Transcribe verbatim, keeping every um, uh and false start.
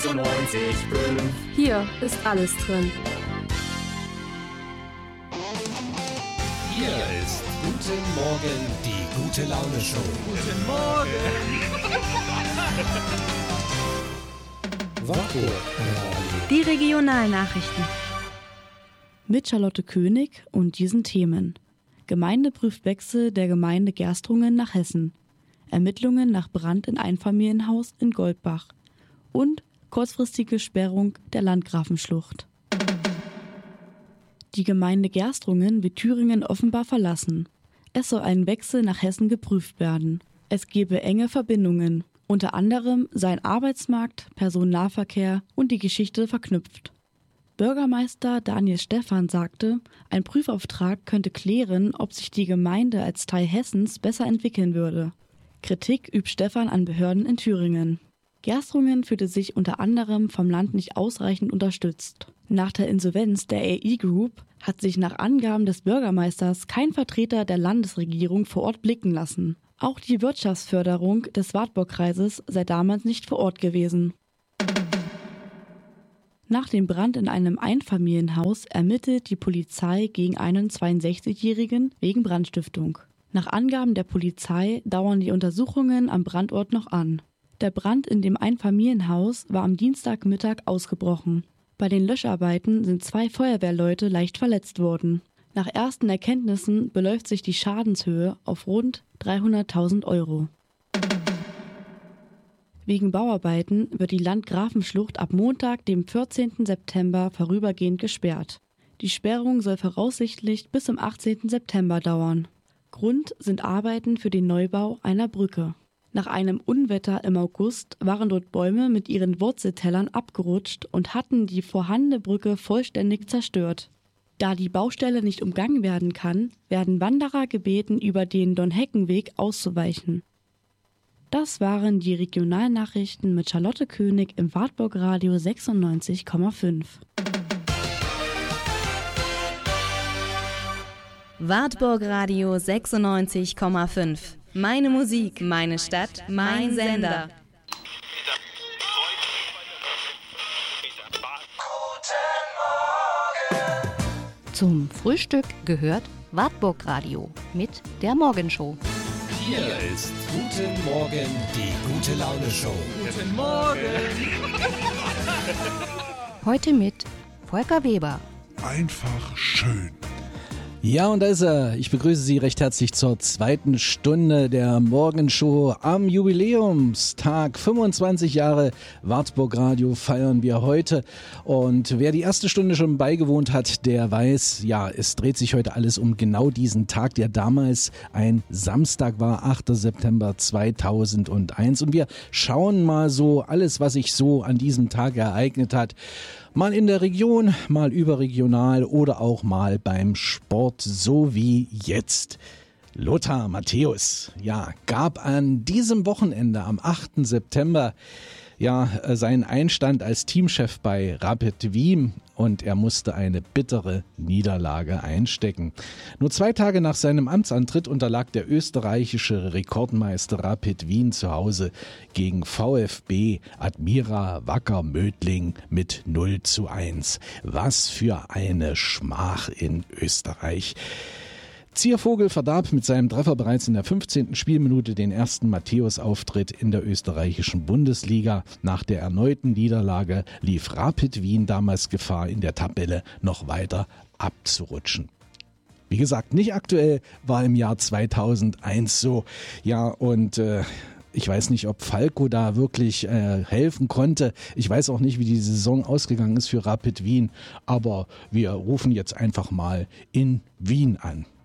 neunzig Komma fünf. Hier ist alles drin. Hier ist Guten Morgen, die gute Laune Show. Guten Morgen. Warburg. Die Regionalnachrichten. Mit Charlotte König und diesen Themen. Gemeinde prüft Wechsel der Gemeinde Gerstrungen nach Hessen. Ermittlungen nach Brand in Einfamilienhaus in Goldbach. Und kurzfristige Sperrung der Landgrafenschlucht. Die Gemeinde Gerstrungen wird Thüringen offenbar verlassen. Es soll ein Wechsel nach Hessen geprüft werden. Es gebe enge Verbindungen. Unter anderem seien Arbeitsmarkt, Personennahverkehr und die Geschichte verknüpft. Bürgermeister Daniel Stephan sagte, ein Prüfauftrag könnte klären, ob sich die Gemeinde als Teil Hessens besser entwickeln würde. Kritik übt Stephan an Behörden in Thüringen. Gerstrungen fühlte sich unter anderem vom Land nicht ausreichend unterstützt. Nach der Insolvenz der A E Group hat sich nach Angaben des Bürgermeisters kein Vertreter der Landesregierung vor Ort blicken lassen. Auch die Wirtschaftsförderung des Wartburgkreises sei damals nicht vor Ort gewesen. Nach dem Brand in einem Einfamilienhaus ermittelt die Polizei gegen einen zweiundsechzigjährigen wegen Brandstiftung. Nach Angaben der Polizei dauern die Untersuchungen am Brandort noch an. Der Brand in dem Einfamilienhaus war am Dienstagmittag ausgebrochen. Bei den Löscharbeiten sind zwei Feuerwehrleute leicht verletzt worden. Nach ersten Erkenntnissen beläuft sich die Schadenshöhe auf rund dreihunderttausend Euro. Wegen Bauarbeiten wird die Landgrafenschlucht ab Montag, dem vierzehnten September, vorübergehend gesperrt. Die Sperrung soll voraussichtlich bis zum achtzehnten September dauern. Grund sind Arbeiten für den Neubau einer Brücke. Nach einem Unwetter im August waren dort Bäume mit ihren Wurzeltellern abgerutscht und hatten die vorhandene Brücke vollständig zerstört. Da die Baustelle nicht umgangen werden kann, werden Wanderer gebeten, über den Donheckenweg auszuweichen. Das waren die Regionalnachrichten mit Charlotte König im Wartburg-Radio sechsundneunzig Komma fünf. Wartburg-Radio sechsundneunzig Komma fünf. Meine Musik, meine Stadt, mein Sender. Zum Frühstück gehört Wartburg-Radio mit der Morgenshow. Hier ist Guten Morgen, die gute Laune Show. Guten Morgen. Heute mit Volker Weber. Einfach schön. Ja, und da ist er. Ich begrüße Sie recht herzlich zur zweiten Stunde der Morgenshow am Jubiläumstag. fünfundzwanzig Jahre Wartburg Radio feiern wir heute. Und wer die erste Stunde schon beigewohnt hat, der weiß, ja, es dreht sich heute alles um genau diesen Tag, der damals ein Samstag war, achter September zweitausendeins. Und wir schauen mal so alles, was sich so an diesem Tag ereignet hat. Mal in der Region, mal überregional oder auch mal beim Sport, so wie jetzt. Lothar Matthäus, ja, gab an diesem Wochenende am achten September ja seinen Einstand als Teamchef bei Rapid Wien und er musste eine bittere Niederlage einstecken. Nur zwei Tage nach seinem Amtsantritt unterlag der österreichische Rekordmeister Rapid Wien zu Hause gegen VfB Admira Wacker Mödling mit null zu eins. Was für eine Schmach in Österreich. Ziervogel verdarb mit seinem Treffer bereits in der fünfzehnten Spielminute den ersten Matthäus-Auftritt in der österreichischen Bundesliga. Nach der erneuten Niederlage lief Rapid Wien damals Gefahr, in der Tabelle noch weiter abzurutschen. Wie gesagt, nicht aktuell, war im Jahr zweitausendeins so. Ja, und äh, ich weiß nicht, ob Falco da wirklich äh, helfen konnte. Ich weiß auch nicht, wie die Saison ausgegangen ist für Rapid Wien. Aber wir rufen jetzt einfach mal in Wien an.